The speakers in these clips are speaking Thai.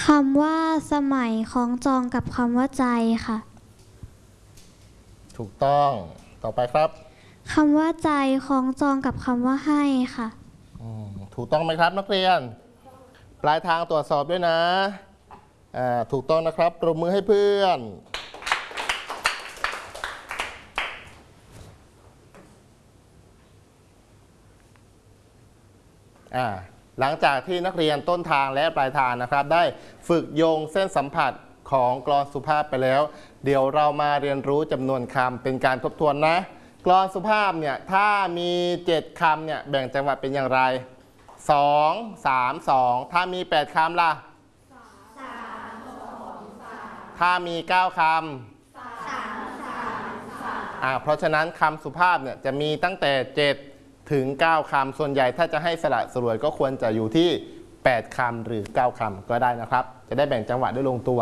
คำว่าสมัยคล้องจองกับคำว่าใจค่ะถูกต้องต่อไปครับคำว่าใจคล้องจองกับคำว่าให้ค่ะถูกต้องไหมครับนักเรียนปลายทางตรวจสอบด้วยนะถูกต้องนะครับปรบมือให้เพื่อนหลังจากที่นักเรียนต้นทางและปลายทางนะครับได้ฝึกโยงเส้นสัมผัสของกลอนสุภาพไปแล้วเดี๋ยวเรามาเรียนรู้จำนวนคำเป็นการทบทวนนะกลอนสุภาพเนี่ยถ้ามี7คำเนี่ยแบ่งจังหวะเป็นอย่างไร2 3 2ถ้ามี8คำล่ะถ้ามี9คำเพราะฉะนั้นคำสุภาพเนี่ยจะมีตั้งแต่7ถึง9คำส่วนใหญ่ถ้าจะให้สละสลวยก็ควรจะอยู่ที่8คำหรือ9คำก็ได้นะครับจะได้แบ่งจังหวะได้ลงตัว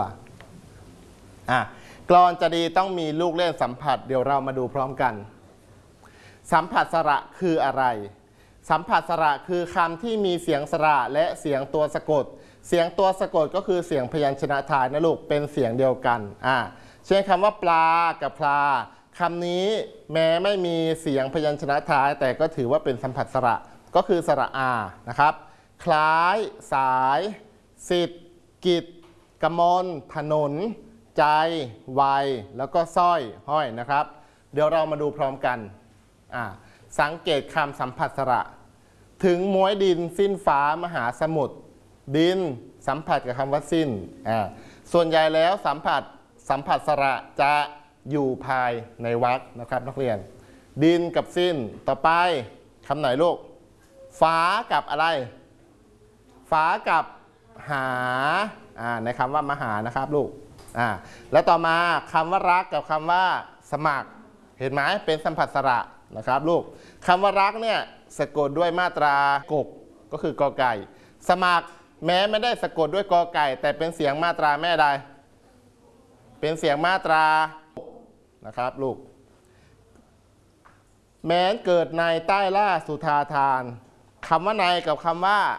กลอนจะดีต้องมีลูกเล่นสัมผัสเดี๋ยวเรามาดูพร้อมกันสัมผัสสระคืออะไรสัมผัสสระคือคำที่มีเสียงสระและเสียงตัวสะกดเสียงตัวสะกดก็คือเสียงพยัญชนะท้ายนะลูกเป็นเสียงเดียวกันเช่นคำว่าปลากับพลาคำนี้แม้ไม่มีเสียงพยัญชนะท้ายแต่ก็ถือว่าเป็นสัมผัสสระก็คือสระอานะครับคล้ายสายสิทธิ์กิจกมลถนนใจวัยแล้วก็สร้อยห้อยนะครับเดี๋ยวเรามาดูพร้อมกันสังเกตคำสัมผัสสระถึงม้วยดินสิ้นฟ้ามหาสมุทรดินสัมผัสกับคำว่าสิ้นส่วนใหญ่แล้วสัมผัสสระจะอยู่ภายในวรรคนะครับนักเรียนดินกับสิ้นต่อไปคำไหนลูกฟ้ากับอะไรฟ้ากับหาในคำว่ามหานะครับลูกแล้วต่อมาคำว่ารักกับคำว่าสมัครเห็นไหมเป็นสัมผัสสระนะครับลูกคำว่ารักเนี่ยสะกดด้วยมาตรากกก็คือกอไก่สมัครแม้ไม่ได้สะกดด้วยกอไก่แต่เป็นเสียงมาตราแม่ใดเป็นเสียงมาตรานะครับลูกแม้นเกิดในใต้ล่าสุธาทานคำว่าในกับคำว่า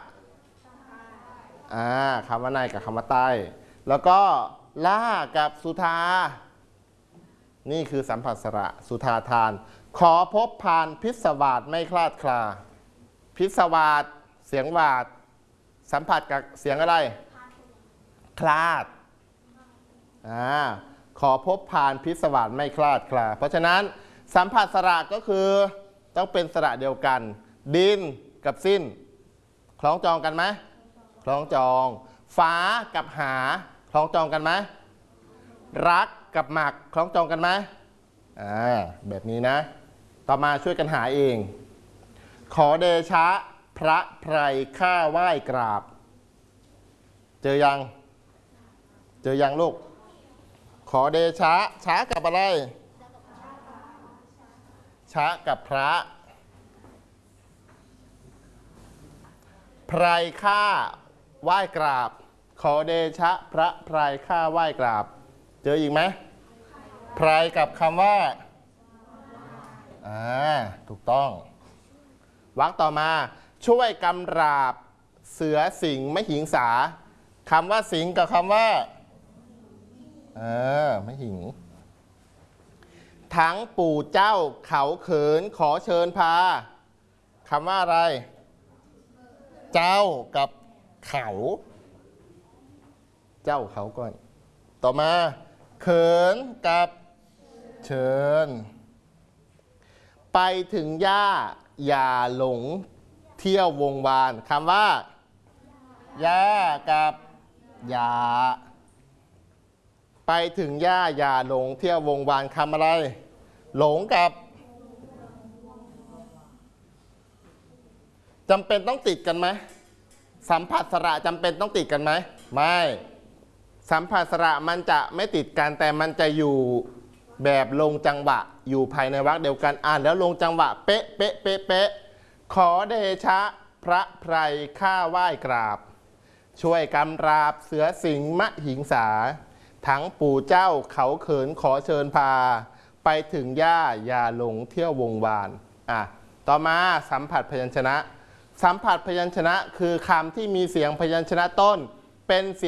คำว่าในกับคำว่าใต้แล้วก็ล่ากับสุธานี่คือสัมผัสสระสุธาทานขอพบผ่านพิศวาสไม่คลาดคลาพิศวาสเสียงวาดสัมผัสกับเสียงอะไรคลาดขอพบผ่านพิศวาสไม่คลาดคลาเพราะฉะนั้นสัมผัสสระก็คือต้องเป็นสระเดียวกันดินกับสิ้นคล้องจองกันไหมคล้องจองฟ้ากับหาคล้องจองกันไหมรักกับหมักคล้องจองกันไหมแบบนี้นะต่อมาช่วยกันหาเองขอเดชะพระไพรข้าไหว้กราบเจอยังลูกขอเดชะช้ากับอะไรช้ากับพระไพรข้าไหว้กราบขอเดชะพระไพรข้าไหว้กราบเจออีกไหมไพรกับคำว่าถูกต้องวรรคต่อมาช่วยกำราบเสือสิงห์มหิงสาคำว่าสิงห์กับคำว่ามหิงทั้งปู่เจ้าเขาเขินขอเชิญพาคำว่าอะไรเจ้ากับเขาเจ้าเขาก่อนต่อมาเขินกับเชิญไปถึงย่าอย่าหลงเที่ยววงวานคำว่าย่ากับอย่าไปถึงย่าอย่าหลงเที่ยววงวานคำอะไรหลงกับจำเป็นต้องติดกันไหมสัมผัสสระจำเป็นต้องติดกันไหมไม่สัมผัสสระมันจะไม่ติดกันแต่มันจะอยู่แบบลงจังหวะอยู่ภายในวรรคเดียวกันแล้วลงจังหวะเป๊ะเป๊ะเป๊ะเป๊ะขอเดชะพระไพรข้าไหว้กราบช่วยกำราบเสือสิงห์มหิงสาทั้งปู่เจ้าเขาเขินขอเชิญพาไปถึงย่าอย่าหลงเที่ยววงวานต่อมาสัมผัสพยัญชนะสัมผัสพยัญชนะคือคำที่มีเสียงพยัญชนะต้นเป็นเสียง